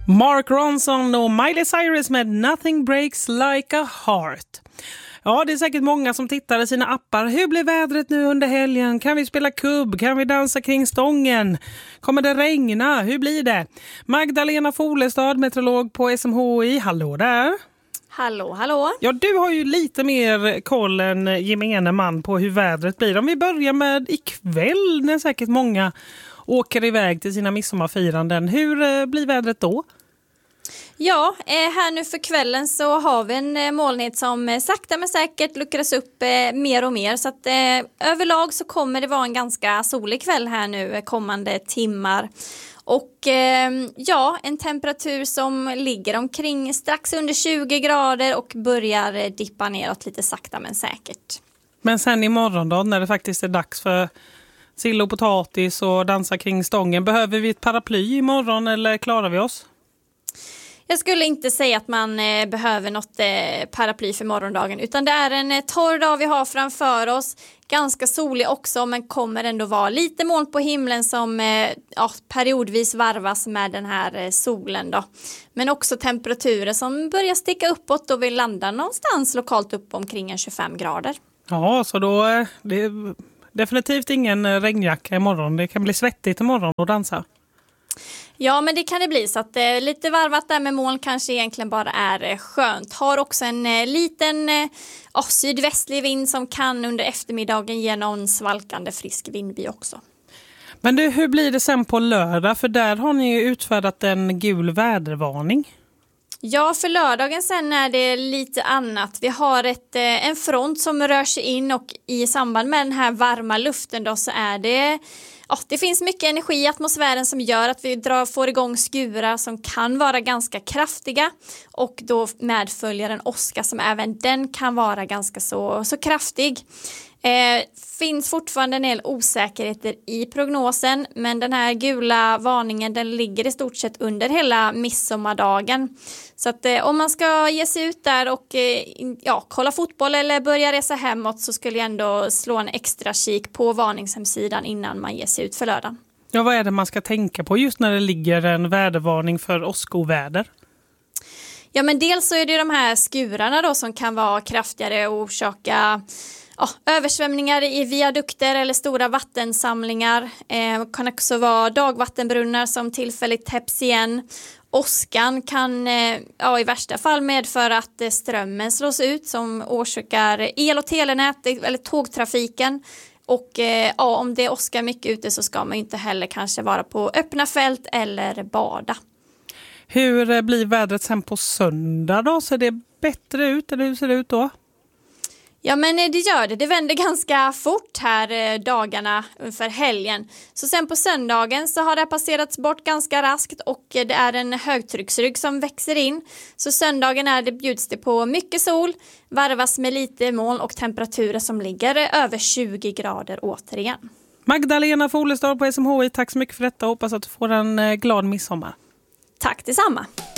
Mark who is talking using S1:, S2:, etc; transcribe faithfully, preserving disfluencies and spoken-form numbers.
S1: Mark Ronson och Miley Cyrus med Nothing Breaks Like a Heart. Ja, det är säkert många som tittar i sina appar. Hur blir vädret nu under helgen? Kan vi spela kubb? Kan vi dansa kring stången? Kommer det regna? Hur blir det? Magdalena Folestad, meteorolog på S M H I. Hallå där!
S2: Hallå, hallå!
S1: Ja, du har ju lite mer koll än gemene man på hur vädret blir. Om vi börjar med ikväll när säkert många åker iväg till sina midsommarfiranden. Hur blir vädret då?
S2: Ja, här nu för kvällen så har vi en molnighet som sakta men säkert luckras upp mer och mer. Så att överlag så kommer det vara en ganska solig kväll här nu kommande timmar. Och ja, en temperatur som ligger omkring strax under tjugo grader och börjar dippa neråt lite sakta men säkert.
S1: Men sen imorgon då, när det faktiskt är dags för sill och potatis och dansa kring stången. Behöver vi ett paraply imorgon eller klarar vi oss?
S2: Jag skulle inte säga att man eh, behöver något eh, paraply för morgondagen, utan det är en eh, torr dag vi har framför oss. Ganska solig också, men kommer ändå vara lite moln på himlen som eh, ja, periodvis varvas med den här eh, solen då. Men också temperaturer som börjar sticka uppåt och vi landar någonstans lokalt upp omkring en tjugofem grader.
S1: Ja, så då är det definitivt ingen regnjacka imorgon. Det kan bli svettigt imorgon att dansa.
S2: Ja, men det kan det bli, så att eh, lite varvat där med moln kanske egentligen bara är eh, skönt. Har också en eh, liten eh, oh, sydvästlig vind som kan under eftermiddagen ge någon svalkande frisk vindby också.
S1: Men du, hur blir det sen på lördag? För där har ni ju utfärdat en gul vädervarning.
S2: Ja, för lördagen sen är det lite annat. Vi har ett, eh, en front som rör sig in och i samband med den här varma luften då så är det... Ja, det finns mycket energi i atmosfären som gör att vi drar, får igång skurar som kan vara ganska kraftiga och då medföljer en åska som även den kan vara ganska så, så kraftig. Eh, finns fortfarande en del osäkerheter i prognosen, men den här gula varningen den ligger i stort sett under hela midsommardagen. Så att eh, om man ska ge sig ut där och eh, ja, kolla fotboll eller börja resa hemåt så skulle jag ändå slå en extra kik på varningshemsidan innan man ger sig ut för lördagen.
S1: Ja, vad är det man ska tänka på just när det ligger en vädervarning för åskoväder?
S2: Ja, men dels så är det de här skurarna då som kan vara kraftigare och orsaka ja, översvämningar i viadukter eller stora vattensamlingar. Eh, kan också vara dagvattenbrunnar som tillfälligt täpps igen. Åskan kan eh, ja, i värsta fall medföra att eh, strömmen slås ut som orsakar el- och telenät eller tågtrafiken. Och eh, ja, om det är åska mycket ute så ska man inte heller kanske vara på öppna fält eller bada.
S1: Hur blir vädret sen på söndag då? Ser det bättre ut eller hur ser det ut då?
S2: Ja, men det gör det. Det vänder ganska fort här dagarna för helgen. Så sen på söndagen så har det passerats bort ganska raskt och det är en högtrycksrygg som växer in. Så söndagen är det bjuds det på mycket sol, varvas med lite moln och temperaturer som ligger över tjugo grader återigen.
S1: Magdalena Folestad på S M H I, tack så mycket för detta. Hoppas att du får en glad midsommar.
S2: Tack detsamma.